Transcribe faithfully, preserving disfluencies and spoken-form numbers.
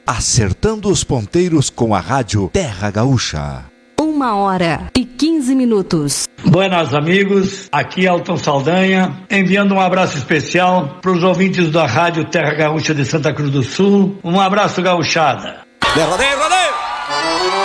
acertando os ponteiros com a rádio Terra Gaúcha. Uma hora e quinze minutos. Buenas amigos, aqui é Elton Saldanha, enviando um abraço especial para os ouvintes da rádio Terra Gaúcha de Santa Cruz do Sul. Um abraço, gauchada. Rodeio, rodeio!